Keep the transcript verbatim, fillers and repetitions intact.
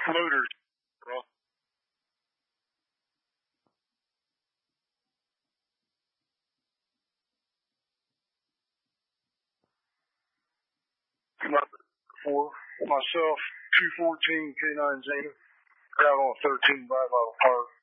looters, bro. For myself, two fourteen K nine Zeta, out on thirteen Bright Bottle Park.